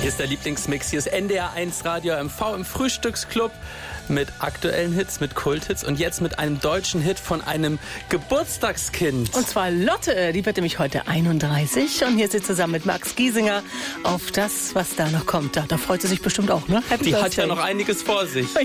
Hier ist der Lieblingsmix. Hier ist NDR 1 Radio MV im Frühstücksclub mit aktuellen Hits, mit Kulthits und jetzt mit einem deutschen Hit von einem Geburtstagskind. Und zwar Lotte, die wird nämlich heute 31 und hier ist sie zusammen mit Max Giesinger auf das, was da noch kommt. Da freut sie sich bestimmt auch, ne? Die hat ja noch einiges vor sich.